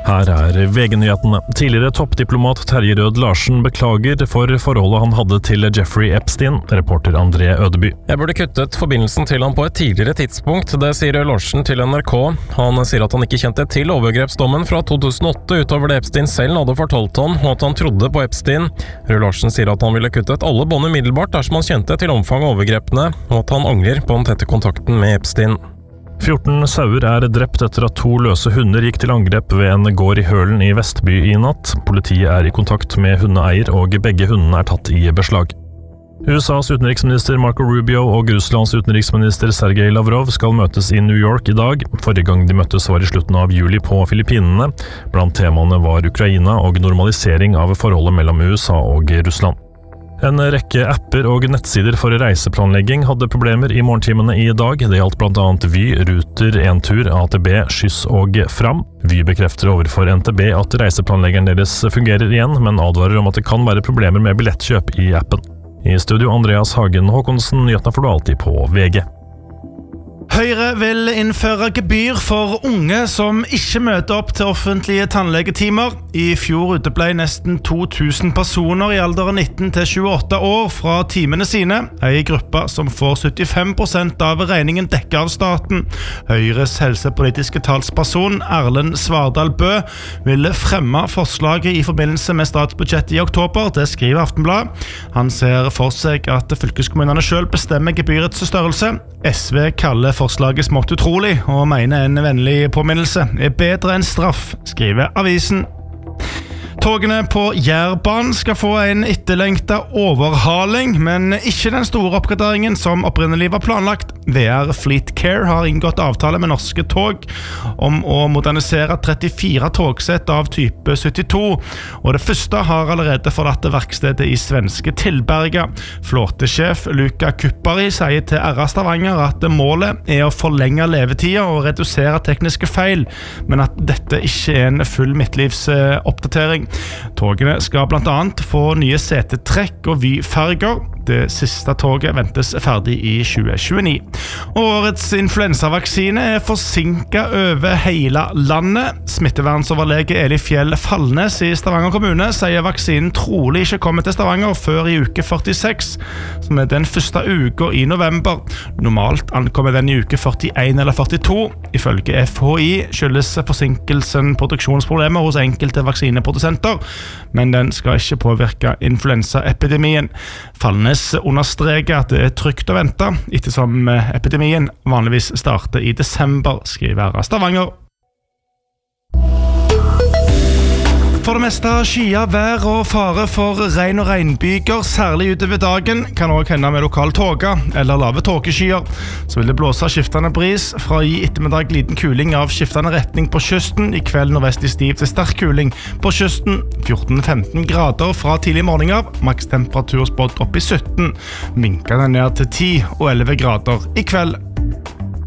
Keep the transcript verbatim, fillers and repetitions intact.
Her er V G-nyhetene. Tidligere toppdiplomat Terje Rød Larsen beklager for forholdet han hadde til Jeffrey Epstein, reporter André Ødeby. Jeg burde kuttet forbindelsen til ham på et tidligere tidspunkt, det sier Rød Larsen til N R K. Han sier at han ikke kjente til overgrepsdommen fra to tusen og åtte utover det Epstein selv hadde fortalt han, og at han trodde på Epstein. Rød Larsen sier at han ville kuttet alle bånd umiddelbart dersom han kjente til omfang av overgrepene, og at han angrer på den tette kontakten med Epstein. fjorten sauer er drept etter at to løse hunder gikk til angrep ved en gård i Hølen i Vestby i natt. Politiet er i kontakt med hundeeier, og begge hundene er tatt i beslag. U S A's utenriksminister Marco Rubio og Russlands utenriksminister Sergej Lavrov skal møtes i New York i dag. Forrige gang de møttes var i slutten av juli på Filippinene. Blant temaene var Ukraina og normalisering av forholdet mellom U S A og Russland. En rekke apper og nettsider for reiseplanlegging hadde problemer i morgentimene i dag. Det gjaldt blant annet Vy, Ruter, Entur, A T B, Skyss og Fram. Vy bekrefter overfor N T B at reiseplanleggeren deres fungerer igjen, men advarer om at det kan være problemer med billettkjøp i appen. I studio Andreas Hagen Håkonsen, nyhetene får du alltid på V G. Høyre vil innføre gebyr for unge som ikke møter opp til offentlige tannlegetimer. I fjor uteble nesten to tusen personer i alderen nitten til tjueåtte år fra timene sine, en gruppe som får syttifem prosent av regningen dekket av staten. Høyres helsepolitiske talsperson Erlend Svardal Bø vil fremme forslaget i forbindelse med statsbudsjettet i oktober, det skriver Aftenblad. Han ser for seg at fylkeskommunene selv bestemmer gebyrets størrelse. S V kaller forslaget smått utrolig, og mener en vennlig påminnelse er bedre enn straff, skriver avisen. Togene på Jærbanen skal få en etterlengtet overhaling, men ikke den store oppgraderingen som opprinnelig var planlagt. V R Fleet Care har inngått avtale med Norske Tog om å modernisere trettifire togsett av type syttito, og det første har allerede forlatt verkstedet i svenske Tillberga. Flåtesjef Luca Kuppari sier til R A Stavanger at målet er å forlenge levetida og redusere tekniske feil, men at dette ikke er en full midtlivsoppdatering. Togene skal blant annet få nye setetrekk og vyfarger. Det siste toget ventes ferdig i tjue tjueni. Årets influensavaksine er forsinket over hele landet. Smittevernsoverlege Eli Fjell Fallnes i Stavanger kommune sier vaksinen trolig ikke kommer til Stavanger før i uke førtiseks, som er den første uka i november. Normalt ankommer den i uke førtien eller førtito. Ifølge F H I skyldes forsinkelsen produksjonsproblemer hos enkelte vaksineprodusenter, men den skal ikke påvirke influensaepidemien. Fallnes understreker at det er trygt å vente, ettersom epidemien vanligvis starter i desember, skriver Stavanger. For det meste skyer vær og fare for regn og regnbyger, særlig utover dagen. Kan også hende med lokal tåke eller lave tåkeskyer. Så vil det blåse skiftende bris fra i ettermiddag liten kuling av skiftende retning på kysten. I kveld nordvest i stiv til sterk kuling på kysten. fjorten til femten grader fra tidlig morgen av. Maks temperatur spådd opp i sytten. Minkene ned til ti og elleve grader i kveld.